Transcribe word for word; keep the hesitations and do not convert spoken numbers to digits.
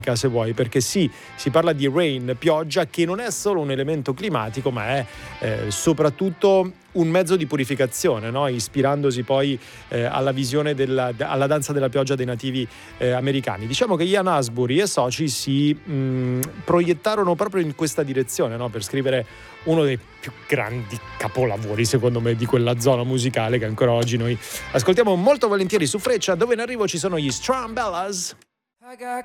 se vuoi, perché sì, si parla di rain, pioggia, che non è solo un elemento climatico, ma è eh, soprattutto un mezzo di purificazione, no? Ispirandosi poi eh, alla visione della, alla danza della pioggia dei nativi eh, americani. Diciamo che Ian Astbury e soci si mh, proiettarono proprio in questa direzione, no? Per scrivere uno dei più grandi capolavori, secondo me, di quella zona musicale che ancora oggi noi ascoltiamo molto volentieri su Freccia, dove in arrivo ci sono gli Strumbellas. I got